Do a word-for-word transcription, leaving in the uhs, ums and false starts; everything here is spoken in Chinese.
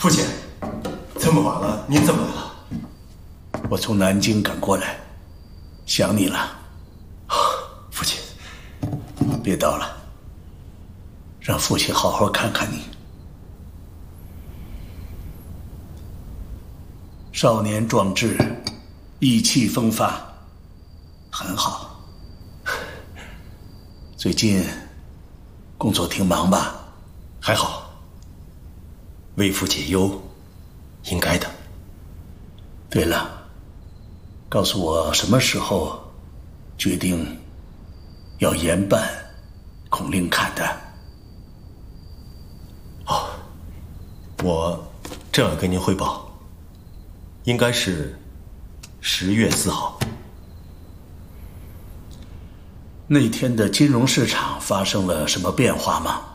父亲，这么晚了，您怎么来了？ 我从南京赶过来，想你了。 啊，父亲， 别叨了，让父亲好好看看你。少年壮志，意气风发，很好。最近工作挺忙吧？ 还好，为父解忧，应该的。 对了，告诉我什么时候决定要严办孔令侃的？ 哦，我正要跟您汇报，应该是十月四号。 那天的金融市场发生了什么变化吗？